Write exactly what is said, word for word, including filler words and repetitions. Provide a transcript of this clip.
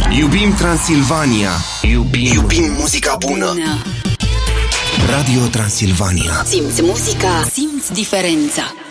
Iubim Transilvania. Iubim, Iubim muzica bună. Radio Transilvania. Simți muzica, simți diferența.